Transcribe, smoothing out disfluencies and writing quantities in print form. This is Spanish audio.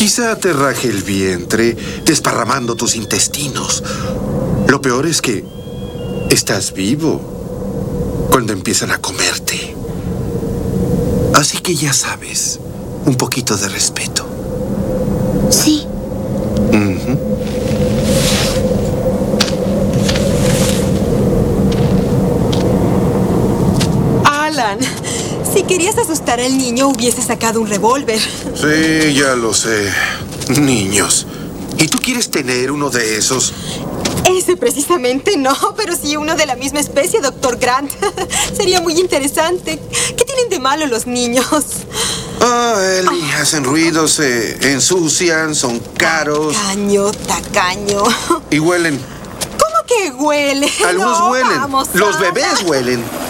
Quizá te raje el vientre, desparramando tus intestinos. Lo peor es que estás vivo cuando empiezan a comerte. Así que ya sabes, un poquito de respeto. Sí. Alan, si querías asustar al niño, hubiese sacado un revólver. Sí, ya lo sé. Niños. ¿Y tú quieres tener uno de esos? Ese precisamente no, pero sí uno de la misma especie, Dr. Grant. Sería muy interesante. ¿Qué tienen de malo los niños? Ellie, hacen ruido, se ensucian, son caros. Tacaño. Y huelen. ¿Cómo que huele? Algunos No, huelen. vamos, Los Alan. bebés huelen.